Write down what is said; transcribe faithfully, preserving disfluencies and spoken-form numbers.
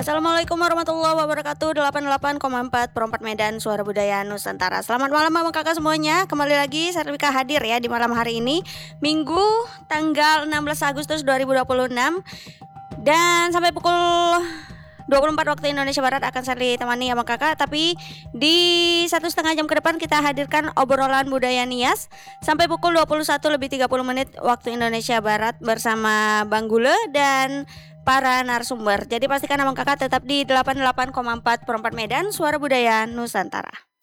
Assalamualaikum warahmatullahi wabarakatuh. delapan puluh delapan koma empat Perempat Medan, Suara Budaya Nusantara. Selamat malam Mama Kakak semuanya. Kembali lagi Sarwika hadir ya di malam hari ini, Minggu tanggal enam belas Agustus dua ribu dua puluh enam. Dan sampai pukul dua puluh empat waktu Indonesia Barat akan saya ditemani sama kakak. Tapi di satu setengah jam ke depan kita hadirkan obrolan budaya Nias sampai pukul dua puluh satu lebih tiga puluh menit waktu Indonesia Barat bersama Bang Gule dan para narasumber. Jadi pastikan abang kakak tetap di delapan puluh delapan koma empat Perempat Medan, Suara Budaya Nusantara.